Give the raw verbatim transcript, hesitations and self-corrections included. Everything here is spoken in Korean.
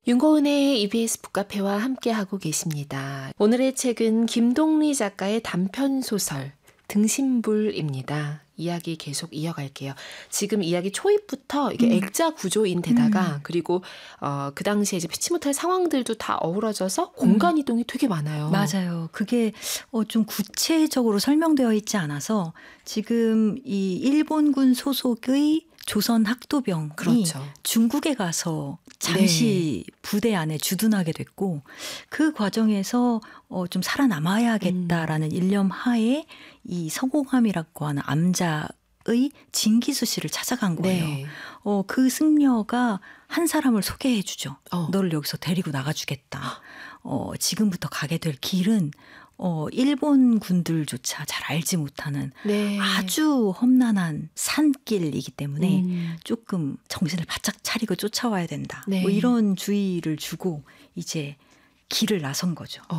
윤고은의 이비에스 북카페와 함께하고 계십니다. 오늘의 책은 김동리 작가의 단편소설 등신불입니다. 이야기 계속 이어갈게요. 지금 이야기 초입부터 이게 음. 액자 구조인데다가 음. 그리고 어, 그 당시에 이제 피치 못할 상황들도 다 어우러져서 공간 이동이 음. 되게 많아요. 맞아요. 그게 어, 좀 구체적으로 설명되어 있지 않아서 지금 이 일본군 소속의 조선 학도병이 그렇죠. 중국에 가서 잠시 네. 부대 안에 주둔하게 됐고 그 과정에서 어, 좀 살아남아야겠다라는 음. 일념 하에 이 서공함이라고 하는 암자의 진기수 씨를 찾아간 거예요. 네. 어, 그 승려가 한 사람을 소개해 주죠. 어. 너를 여기서 데리고 나가주겠다. 어, 지금부터 가게 될 길은 어, 일본 군들조차 잘 알지 못하는 네. 아주 험난한 산길이기 때문에 음. 조금 정신을 바짝 차리고 쫓아와야 된다. 네. 뭐 이런 주의를 주고 이제 길을 나선 거죠. 어.